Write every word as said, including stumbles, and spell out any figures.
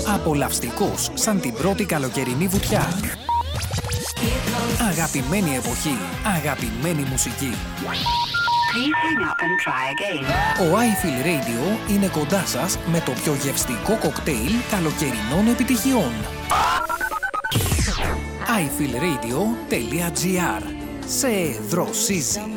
Απολαυστικός σαν την πρώτη καλοκαιρινή βουτιά. Αγαπημένη εποχή, αγαπημένη μουσική. Ο iFeel Radio είναι κοντά σας με το πιο γευστικό κοκτέιλ καλοκαιρινών επιτυχιών. άι φιλ ρέιντιο τελεία τζι άρ. Σε δροσίζει.